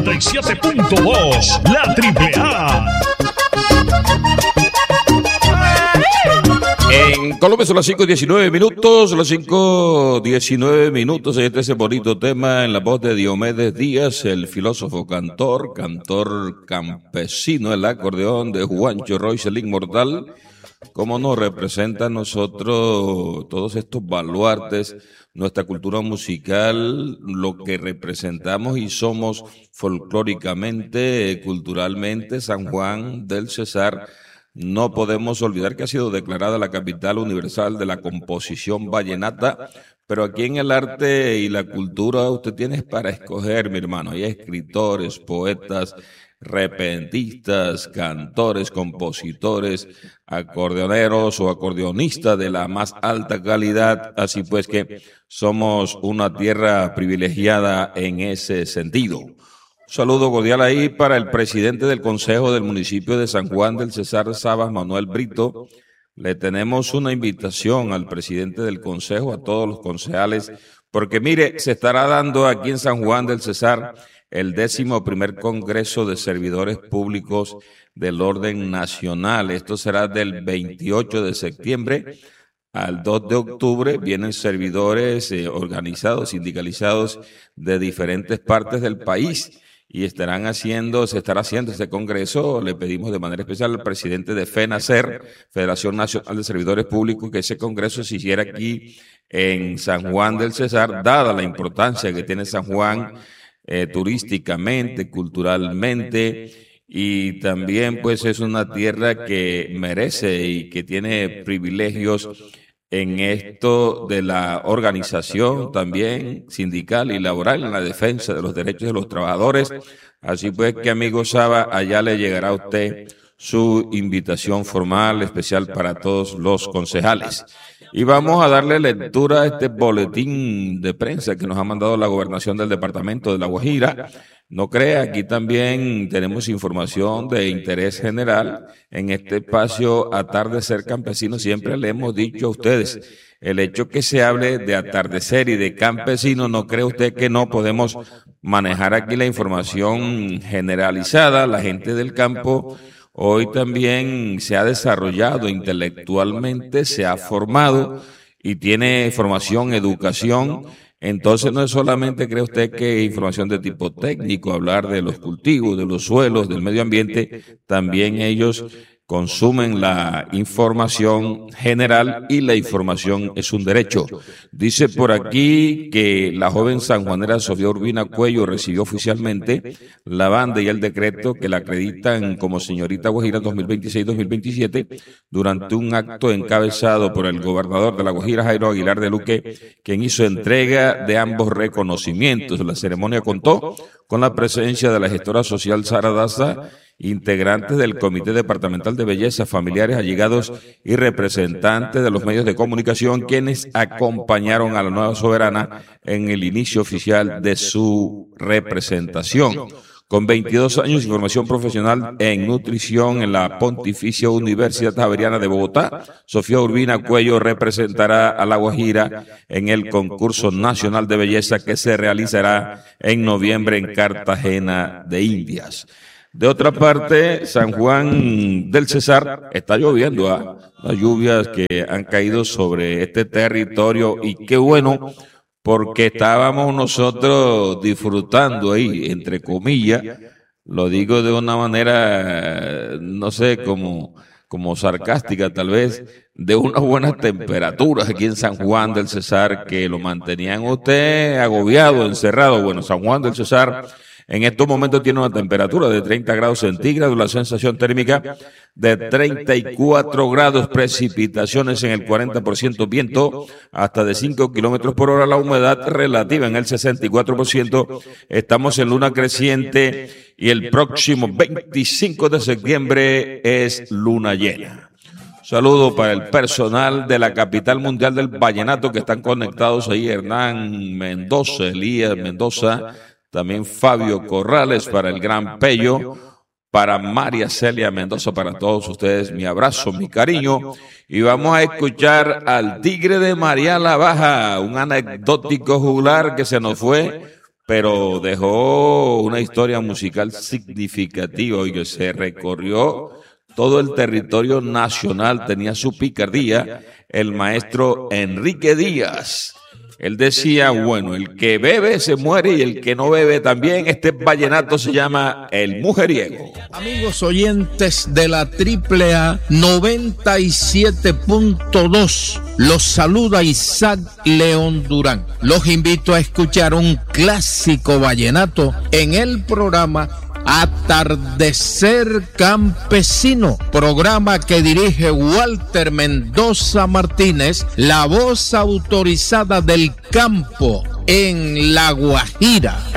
97.2, la Triple A. En Colombia son las 5:19 minutos, las 5:19 minutos. Este es ese bonito tema en la voz de Diomedes Díaz, el filósofo cantor campesino, el acordeón de Juancho Royce, el inmortal. Cómo nos representa a nosotros todos estos baluartes, nuestra cultura musical, lo que representamos y somos folclóricamente, culturalmente, San Juan del Cesar. No podemos olvidar que ha sido declarada la capital universal de la composición vallenata, pero aquí en el arte y la cultura usted tiene para escoger, mi hermano. Hay escritores, poetas, repentistas, cantores, compositores, acordeoneros o acordeonistas de la más alta calidad, así pues que somos una tierra privilegiada en ese sentido. Un saludo cordial ahí para el presidente del Consejo del municipio de San Juan del Cesar, Sabas, Manuel Brito. Le tenemos una invitación al presidente del Consejo, a todos los concejales, porque mire, se estará dando aquí en San Juan del Cesar el 11º Congreso de Servidores Públicos del Orden Nacional. Esto será del 28 de septiembre al 2 de octubre. Vienen servidores organizados, sindicalizados de diferentes partes del país. Y se estará haciendo este congreso. Le pedimos de manera especial al presidente de FENACER, Federación Nacional de Servidores Públicos, que ese congreso se hiciera aquí en San Juan del Cesar, dada la importancia que tiene San Juan turísticamente, culturalmente, y también pues es una tierra que merece y que tiene privilegios en esto de la organización también sindical y laboral, en la defensa de los derechos de los trabajadores. Así pues que, amigo Saba, allá le llegará a usted su invitación formal especial para todos los concejales. Y vamos a darle lectura a este boletín de prensa que nos ha mandado la gobernación del departamento de La Guajira. No crea, aquí también tenemos información de interés general. En este espacio Atardecer Campesino siempre le hemos dicho a ustedes, el hecho que se hable de atardecer y de campesino, no cree usted que no podemos manejar aquí la información generalizada. La gente del campo hoy también se ha desarrollado intelectualmente, se ha formado y tiene formación, educación. Entonces no es solamente, cree usted, que información de tipo técnico, hablar de los cultivos, de los suelos, del medio ambiente, también ellos consumen la información general y la información es un derecho. Dice por aquí que la joven sanjuanera Sofía Urbina Cuello recibió oficialmente la banda y el decreto que la acreditan como señorita Guajira 2026-2027 durante un acto encabezado por el gobernador de La Guajira, Jairo Aguilar de Luque, quien hizo entrega de ambos reconocimientos. La ceremonia contó con la presencia de la gestora social Sara Daza, integrantes del Comité Departamental de Belleza, familiares, allegados y representantes de los medios de comunicación, quienes acompañaron a la nueva soberana en el inicio oficial de su representación. Con 22 años de formación profesional en nutrición en la Pontificia Universidad Javeriana de Bogotá, Sofía Urbina Cuello representará a La Guajira en el concurso nacional de belleza que se realizará en noviembre en Cartagena de Indias. De otra parte, San Juan del Cesar está lloviendo, las lluvias que han caído sobre este territorio, y qué bueno, porque estábamos nosotros disfrutando ahí, entre comillas, lo digo de una manera, no sé, como sarcástica tal vez, de unas buenas temperaturas aquí en San Juan del Cesar que lo mantenían usted agobiado, encerrado. Bueno, San Juan del Cesar en estos momentos tiene una temperatura de 30 grados centígrados, la sensación térmica de 34 grados, precipitaciones en el 40%, viento hasta de 5 kilómetros por hora, la humedad relativa en el 64%. Estamos en luna creciente y el próximo 25 de septiembre es luna llena. Saludo para el personal de la capital mundial del vallenato que están conectados ahí, Hernán Mendoza, Elías Mendoza, también Fabio Corrales, para el Gran Pello, para María Celia Mendoza, para todos ustedes mi abrazo, mi cariño. Y vamos a escuchar al Tigre de María la Baja, un anecdótico juglar que se nos fue pero dejó una historia musical significativa y que se recorrió todo el territorio nacional. Tenía su picardía el maestro Enrique Díaz. Él decía, bueno, el que bebe se muere y el que no bebe también. Este vallenato se llama El Mujeriego. Amigos oyentes de la AAA 97.2, los saluda Isaac León Durán. Los invito a escuchar un clásico vallenato en el programa Atardecer Campesino, programa que dirige Walter Mendoza Martínez, la voz autorizada del campo en La Guajira.